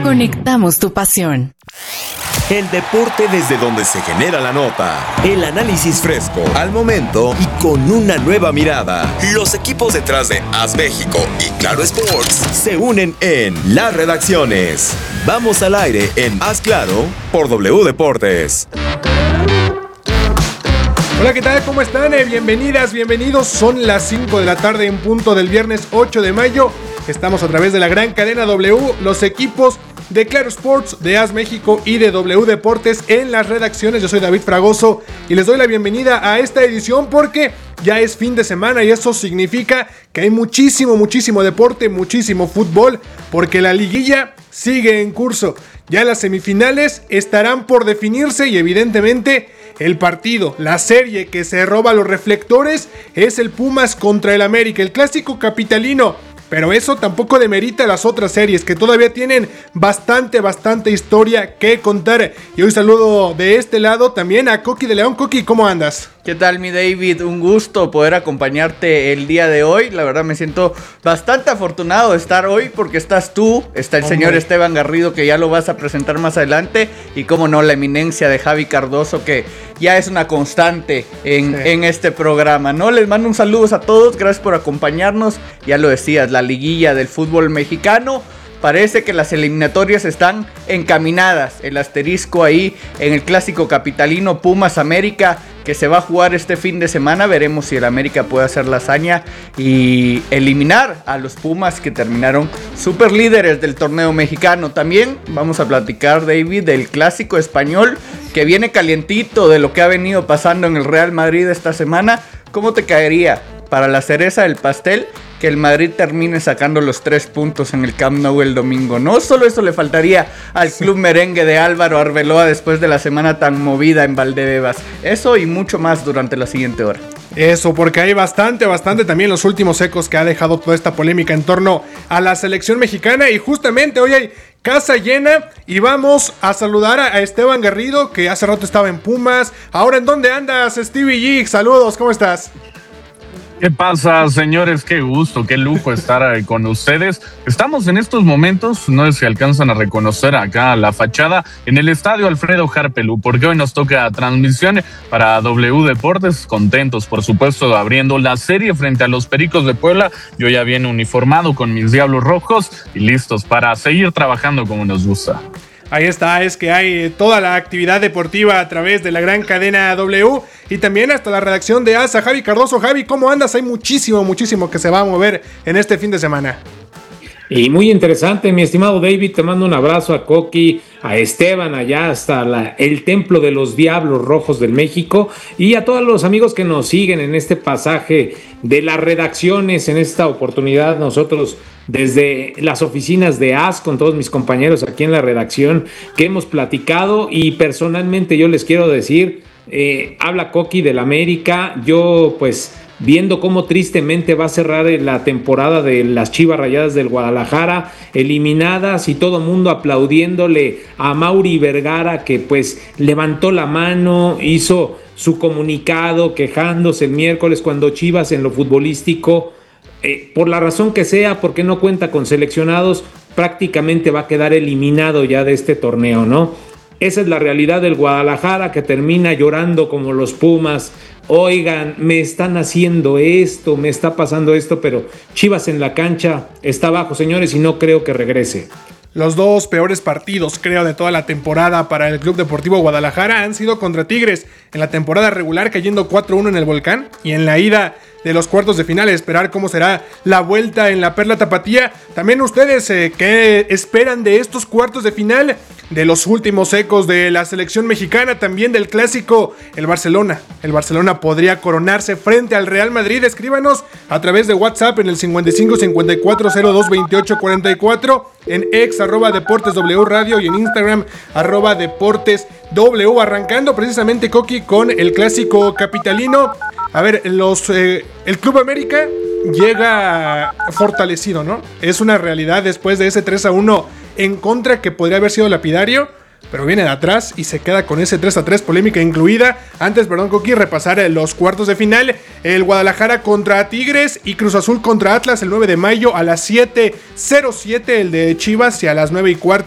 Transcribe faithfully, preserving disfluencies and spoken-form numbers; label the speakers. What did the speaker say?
Speaker 1: Conectamos tu pasión.
Speaker 2: El deporte desde donde se genera la nota. El análisis fresco, al momento y con una nueva mirada. Los equipos detrás de A S México y Claro Sports se unen en Las Redacciones. Vamos al aire en Haz Claro por W Deportes.
Speaker 3: Hola, ¿qué tal? ¿Cómo están? Eh, bienvenidas, bienvenidos. Son las cinco de la tarde en punto del viernes ocho de mayo. Estamos a través de la gran cadena W, los equipos de Claro Sports, de A S México y de W Deportes en Las Redacciones. Yo soy David Fragoso y les doy la bienvenida a esta edición porque ya es fin de semana y eso significa que hay muchísimo, muchísimo deporte, muchísimo fútbol, porque la liguilla sigue en curso. Ya las semifinales estarán por definirse y evidentemente el partido, la serie que se roba los reflectores es el Pumas contra el América, el clásico capitalino. Pero eso tampoco demerita las otras series que todavía tienen bastante, bastante historia que contar. Y hoy saludo de este lado también a Coqui de León. Coqui, ¿cómo andas?
Speaker 4: ¿Qué tal, mi David? Un gusto poder acompañarte el día de hoy. La verdad me siento bastante afortunado de estar hoy porque estás tú, está el Hombre. señor Esteban Garrido, que ya lo vas a presentar más adelante, y como no, la eminencia de Javi Cardoso, que ya es una constante en, sí. en este programa, ¿no? Les mando un saludo a todos, gracias por acompañarnos. Ya lo decías, la liguilla del fútbol mexicano. Parece que las eliminatorias están encaminadas. El asterisco ahí en el clásico capitalino Pumas América, que se va a jugar este fin de semana. Veremos si el América puede hacer la hazaña y eliminar a los Pumas, que terminaron super líderes del torneo mexicano. También vamos a platicar, David, del clásico español, que viene calientito de lo que ha venido pasando en el Real Madrid esta semana. ¿Cómo te caería para la cereza del pastel que el Madrid termine sacando los tres puntos en el Camp Nou el domingo? No solo eso le faltaría al club merengue de Álvaro Arbeloa después de la semana tan movida en Valdebebas. Eso y mucho más durante la siguiente hora.
Speaker 3: Eso, porque hay bastante, bastante también los últimos ecos que ha dejado toda esta polémica en torno a la selección mexicana. Y justamente hoy hay casa llena y vamos a saludar a Esteban Garrido, que hace rato estaba en Pumas. Ahora, ¿en dónde andas, Stevie G? Saludos, ¿cómo estás?
Speaker 5: ¿Qué pasa, señores? Qué gusto, qué lujo estar con ustedes. Estamos en estos momentos, no sé si alcanzan a reconocer acá la fachada, en el estadio Alfredo Harpelú, porque hoy nos toca transmisión para W Deportes. Contentos, por supuesto, abriendo la serie frente a los Pericos de Puebla. Yo ya viene uniformado con mis Diablos Rojos y listos para seguir trabajando como nos gusta.
Speaker 3: Ahí está, es que hay toda la actividad deportiva a través de la gran cadena W y también hasta la redacción de A S A. Javi Cardoso, Javi, ¿cómo andas? Hay muchísimo, muchísimo que se va a mover en este fin de semana.
Speaker 6: Y muy interesante, mi estimado David, te mando un abrazo a Coqui, a Esteban, allá hasta la, el templo de los Diablos Rojos del México, y a todos los amigos que nos siguen en este pasaje de las redacciones. En esta oportunidad nosotros desde las oficinas de A S, con todos mis compañeros aquí en la redacción, que hemos platicado, y personalmente yo les quiero decir, eh, habla Coqui del América, yo pues viendo cómo tristemente va a cerrar la temporada de las Chivas Rayadas del Guadalajara, eliminadas, y todo mundo aplaudiéndole a Mauri Vergara, que pues levantó la mano, hizo su comunicado quejándose el miércoles cuando Chivas en lo futbolístico, eh, por la razón que sea, porque no cuenta con seleccionados, prácticamente va a quedar eliminado ya de este torneo, ¿no? Esa es la realidad del Guadalajara, que termina llorando como los Pumas. Oigan, me están haciendo esto, me está pasando esto, pero Chivas en la cancha está abajo, señores, y no creo que regrese.
Speaker 3: Los dos peores partidos, creo, de toda la temporada para el Club Deportivo Guadalajara han sido contra Tigres. En la temporada regular, cayendo cuatro uno en el Volcán, y en la ida de los cuartos de final, esperar cómo será la vuelta en la Perla Tapatía. También ustedes, eh, ¿qué esperan de estos cuartos de final? De los últimos ecos de la selección mexicana, también del clásico, el Barcelona. El Barcelona podría coronarse frente al Real Madrid. Escríbanos a través de WhatsApp en el cincuenta y cinco cincuenta y cuatro cero dos veintiocho cuarenta y cuatro, en ex arroba Deportes W Radio y en Instagram arroba Deportes W. Arrancando precisamente, Coqui, con el clásico capitalino. A ver, los eh, el Club América llega fortalecido, ¿no? Es una realidad después de ese tres a uno en contra que podría haber sido lapidario, pero viene de atrás y se queda con ese tres a tres, polémica incluida. Antes, perdón, Coqui, repasar los cuartos de final. El Guadalajara contra Tigres y Cruz Azul contra Atlas el nueve de mayo a las siete cero siete, el de Chivas, y a las nueve y cuarto